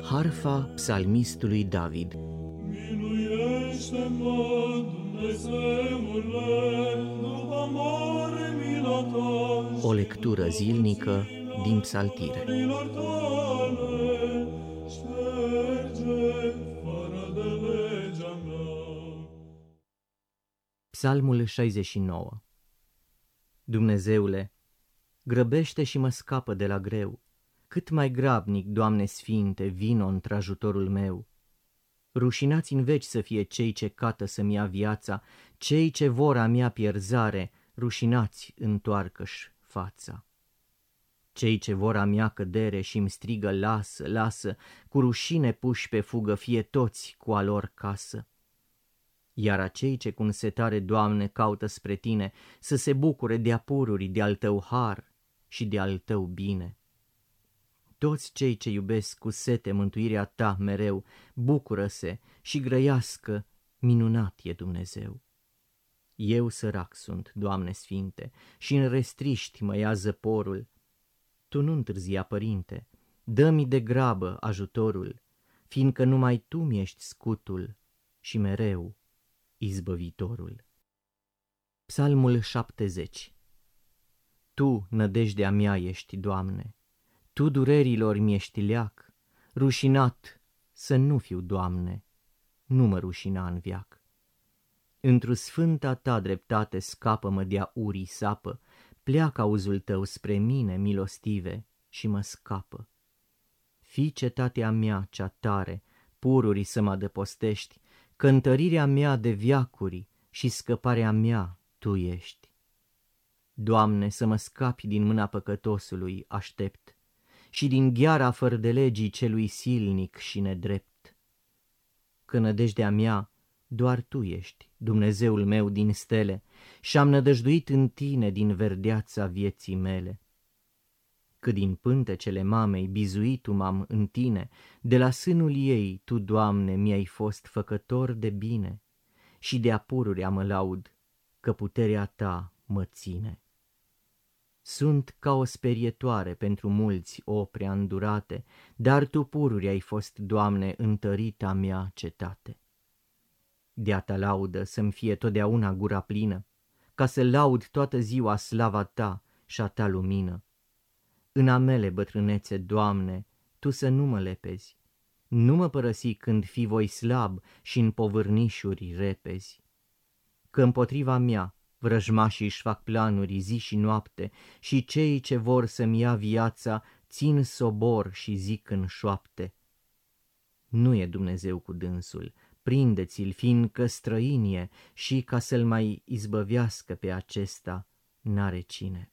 Harfa psalmistului David. Miluiește-mă, Dumnezeule, după mare mila ta. O lectură zilnică din Psaltire. Milor tale, șterge fără de legea mea. Psalmul 69. Dumnezeule, grăbește și mă scapă de la greu. Cât mai grabnic, Doamne Sfinte, vino într-ajutorul meu. Rușinați în veci să fie cei ce cată să-mi ia viața, cei ce vor a mea pierzare, rușinați întoarcă-și fața. Cei ce vor a mea cădere și-mi strigă lasă, lasă, cu rușine puși pe fugă, fie toți cu a lor casă. Iar acei ce cu însetare, Doamne, caută spre Tine, să se bucure de-a pururi de-al Tău har și de-al Tău bine. Toți cei ce iubesc cu sete mântuirea Ta mereu, bucură-se și grăiască, minunat e Dumnezeu. Eu sărac sunt, Doamne Sfinte, și în restriști mă ia zăporul. Tu nu întârzia, Părinte, dă-mi de grabă ajutorul, fiindcă numai Tu mi-ești scutul și mereu izbăvitorul. Psalmul 70. Tu, nădejdea mea, ești, Doamne, Tu durerilor mi-ești leac, rușinat să nu fiu, Doamne, nu mă rușina în veac. Într-o sfânta Ta dreptate scapă-mă de-a urii sapă, pleacă auzul Tău spre mine, milostive, și mă scapă. Fii cetatea mea cea tare, pururi să mă adăpostești, că întărirea mea de veacuri și scăparea mea Tu ești. Doamne, să mă scapi din mâna păcătosului, aștept, și din gheara fără de legii celui silnic și nedrept. Că nădejdea mea doar Tu ești, Dumnezeul meu din stele, și-am nădăjduit în Tine din verdeața vieții mele. Că din pântecele mamei bizuit m-am în Tine, de la sânul ei Tu, Doamne, mi-ai fost făcător de bine, și de-a pururea mă laud, că puterea Ta mă ține. Sunt ca o sperietoare pentru mulți, o prea îndurate, dar Tu pururi ai fost, Doamne, întărita mea cetate. De-a Ta laudă să-mi fie totdeauna gura plină, ca să laud toată ziua slava Ta și-a Ta lumină. În a mele bătrânețe, Doamne, Tu să nu mă lepezi, nu mă părăsi când fi voi slab și în povârnișuri repezi. Că împotriva mea vrăjmașii își fac planuri zi și noapte și cei ce vor să-mi ia viața țin sobor și zic în șoapte. Nu e Dumnezeu cu dânsul, prindeți-l, fiindcă străinie și ca să-l mai izbăvească pe acesta n-are cine.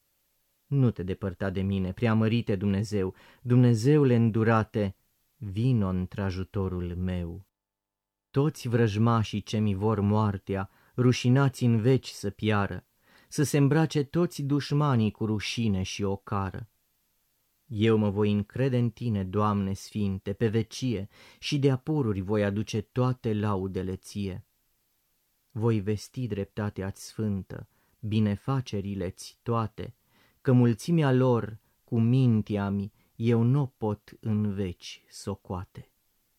Nu te depărta de mine, preamărite Dumnezeu, Dumnezeule îndurate, vino într-ajutorul meu. Toți vrăjmașii ce mi vor moartea, rușinați în veci să piară, să se îmbrace toți dușmanii cu rușine și ocară. Eu mă voi încrede în Tine, Doamne Sfinte, pe vecie, și de-a pururi voi aduce toate laudele Ție. Voi vesti dreptatea-ți sfântă, binefacerile-ți toate, că mulțimea lor cu mintea-mi eu n-o pot în veci socoate.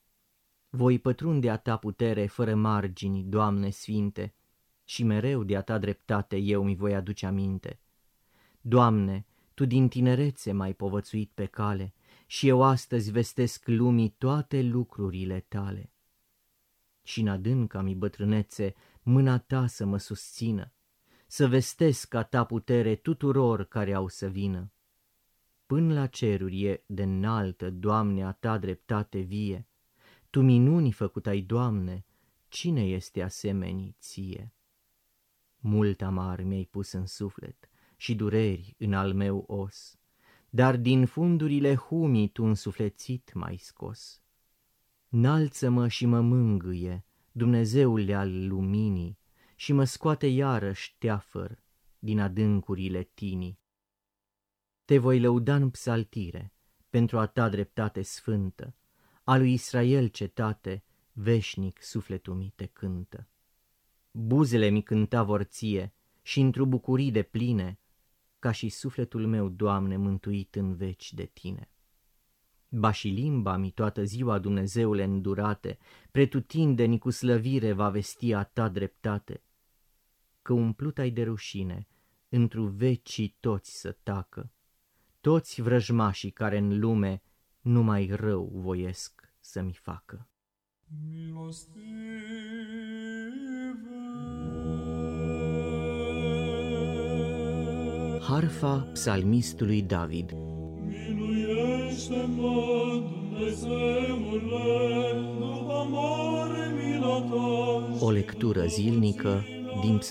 Voi pătrunde a Ta putere fără margini, Doamne Sfinte, și mereu de a Ta dreptate eu mi voi aduce aminte. Doamne, Tu din tinerețe m-ai povățuit pe cale și eu astăzi vestesc lumii toate lucrurile Tale. Și în adânca-mi bătrânețe mâna Ta să mă susțină, să vestesc a Ta putere tuturor care au să vină. Până la ceruri e de înaltă, Doamne, a Ta dreptate vie. Tu minuni făcut ai, Doamne, cine este asemeni Ție? Mult amar mi-ai pus în suflet și dureri în al meu os, dar din fundurile humii Tu însuflețit m-ai scos. Înalță-mă și mă mângâie, Dumnezeule al luminii, și mă scoate iarăși teafăr din adâncurile tinii. Te voi lăuda în psaltire pentru a Ta dreptate sfântă, a lui Israel cetate, veșnic sufletul mi Te cântă. Buzele mi cânta vor Ție și într-o bucurii de pline, ca și sufletul meu, Doamne, mântuit în veci de Tine. Ba și limba-mi toată ziua, Dumnezeule îndurate, pretutindeni cu slăvire va vesti a ta dreptate. Că umplut ai de rușine, întru vecii toți să tacă, toți vrăjmașii care în lume numai rău voiesc să-mi facă. Harfa psalmistului David. Miluiește-mă, Dumnezeule, după mare mila ta. O lectură zilnică din